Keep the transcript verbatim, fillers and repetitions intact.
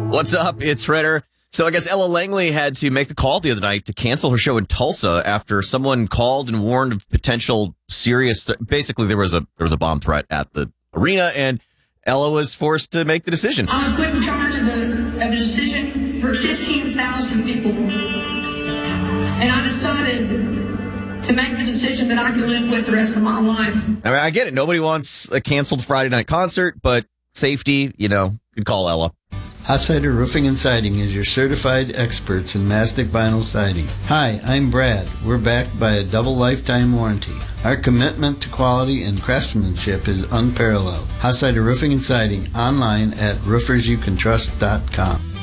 What's up? It's Ritter. So I guess Ella Langley had to make the call the other night to cancel her show in Tulsa after someone called and warned of potential serious. Th- basically, there was a there was a bomb threat at the arena, and Ella was forced to make the decision. I was put in charge of a of a decision for fifteen thousand people, and I decided to make the decision that I can live with the rest of my life. I mean, I get it. Nobody wants a canceled Friday night concert, but safety, you know, good call, Ella. Hossider Roofing and Siding is your certified experts in mastic vinyl siding. Hi, I'm Brad. We're backed by a double lifetime warranty. Our commitment to quality and craftsmanship is unparalleled. Hossider Roofing and Siding, online at roofers you can trust dot com.